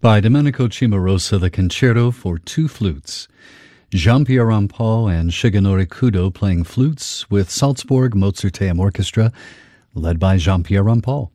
By Domenico Cimarosa, the Concerto for Two Flutes. Jean-Pierre Rampal and Shigenori Kudo playing flutes with Salzburg Mozarteum Orchestra, led by Jean-Pierre Rampal.